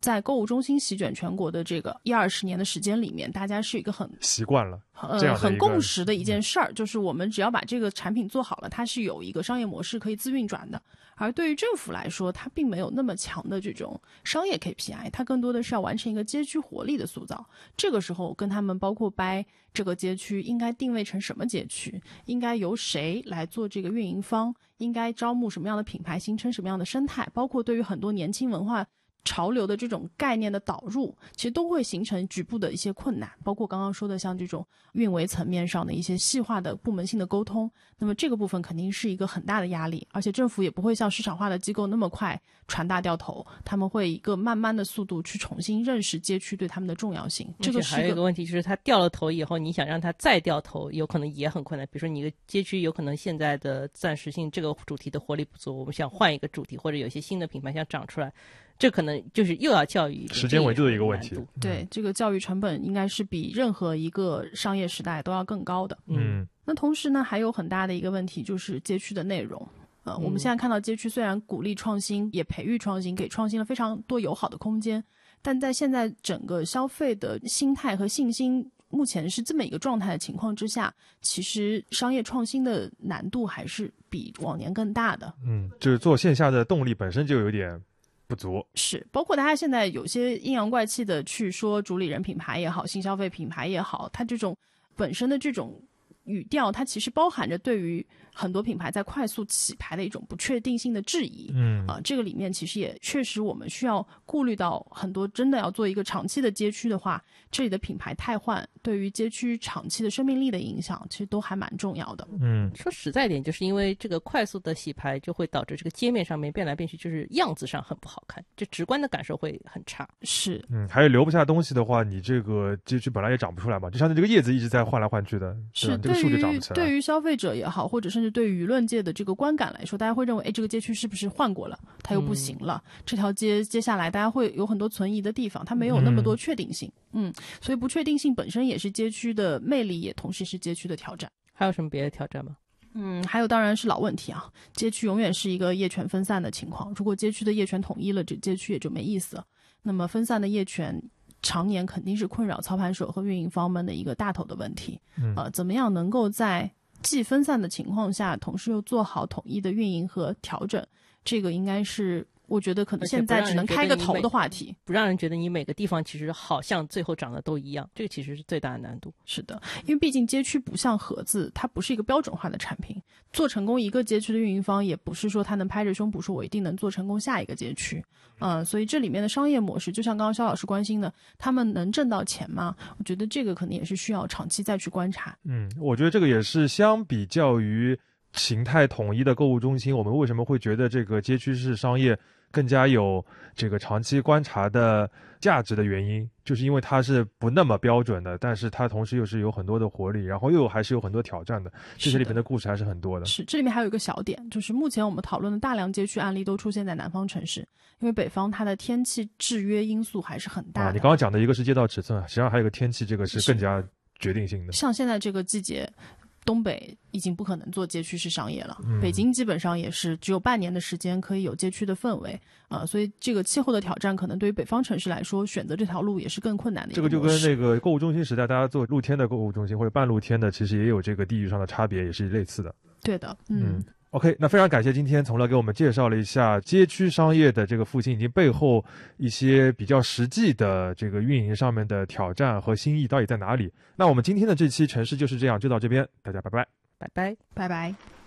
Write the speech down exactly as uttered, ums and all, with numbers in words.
在购物中心席卷全国的这个一二十年的时间里面，大家是一个很习惯了， 呃，很共识的一件事儿，就是我们只要把这个产品做好了，它是有一个商业模式可以自运转的。而对于政府来说，它并没有那么强的这种商业 K P I， 它更多的是要完成一个街区活力的塑造。这个时候跟他们包括掰这个街区应该定位成什么街区，应该由谁来做这个运营方，应该招募什么样的品牌，形成什么样的生态，包括对于很多年轻文化潮流的这种概念的导入，其实都会形成局部的一些困难，包括刚刚说的像这种运维层面上的一些细化的部门性的沟通，那么这个部分肯定是一个很大的压力，而且政府也不会像市场化的机构那么快传大掉头，他们会以一个慢慢的速度去重新认识街区对他们的重要性。这个是还有一个问题，就是他掉了头以后，你想让他再掉头有可能也很困难，比如说你的街区有可能现在的暂时性这个主题的活力不足，我们想换一个主题，或者有些新的品牌想长出来，这可能就是又要教育时间维度的一个问题。 对，这个教育成本应该是比任何一个商业时代都要更高的。 嗯， 那同时呢，还有很大的一个问题就是街区的内容。呃，我们现在看到街区虽然鼓励创新，也培育创新，给创新了非常多友好的空间，但在现在整个消费的心态和信心目前是这么一个状态的情况之下，其实商业创新的难度还是比往年更大的。 嗯，就是做线下的动力本身就有点不足， 是包括大家现在有些阴阳怪气的去说主理人品牌也好，新消费品牌也好，它这种本身的这种语调，它其实包含着对于很多品牌在快速起牌的一种不确定性的质疑。 嗯啊、呃，这个里面其实也确实我们需要顾虑到很多真的要做一个长期的街区的话，这里的品牌汰换对于街区长期的生命力的影响，其实都还蛮重要的。 嗯， 说实在点，就是因为这个快速的洗牌，就会导致这个街面上面变来变去，就是样子上很不好看，就直观的感受会很差。 是， 嗯，还有留不下东西的话，你这个街区本来也长不出来嘛，就像这个叶子一直在换来换去的， 是这个树就长不起来。 对于消费者也好，或者甚至对于舆论界的这个观感来说，大家会认为，哎，这个街区是不是换过了，它又不行了？嗯、这条街接下来大家会有很多存疑的地方，它没有那么多确定性。嗯, 嗯，所以不确定性本身也是街区的魅力，也同时是街区的挑战。 还有什么别的挑战吗？ 嗯，还有当然是老问题啊，街区永远是一个业权分散的情况，如果街区的业权统一了，这街区也就没意思了。那么分散的业权常年肯定是困扰操盘手和运营方们的一个大头的问题。 嗯， 呃，怎么样能够在既分散的情况下，同时又做好统一的运营和调整，这个应该是我觉得可能现在只能开个头的话题， 不让人觉得你每个地方其实好像最后长得都一样，这个其实是最大的难度。 是的，因为毕竟街区不像盒子，它不是一个标准化的产品，做成功一个街区的运营方也不是说他能拍着胸脯说我一定能做成功下一个街区。嗯，所以这里面的商业模式就像刚刚肖老师关心的，他们能挣到钱吗？我觉得这个可能也是需要长期再去观察。 嗯，我觉得这个也是相比较于形态统一的购物中心，我们为什么会觉得这个街区式商业更加有这个长期观察的价值的原因，就是因为它是不那么标准的，但是它同时又是有很多的活力，然后又还是有很多挑战的，这些里面的故事还是很多的。 是，这里面还有一个小点，就是目前我们讨论的大量街区案例都出现在南方城市，因为北方它的天气制约因素还是很大的。 啊，你刚刚讲的一个是街道尺寸，实际上还有一个天气，这个是更加决定性的。 像现在这个季节，东北已经不可能做街区式商业了、 嗯、 北京基本上也是只有半年的时间可以有街区的氛围啊、呃，所以这个气候的挑战可能对于北方城市来说，选择这条路也是更困难的一个模式。 这个就跟那个购物中心时代大家做露天的购物中心或者半露天的，其实也有这个地域上的差别，也是类似的。 对的。 嗯, 嗯OK， 那非常感谢今天从乐给我们介绍了一下街区商业的这个复兴以及背后一些比较实际的这个运营上面的挑战和新意到底在哪里。那我们今天的这期城市就是这样就到这边，大家拜拜。 拜拜拜拜。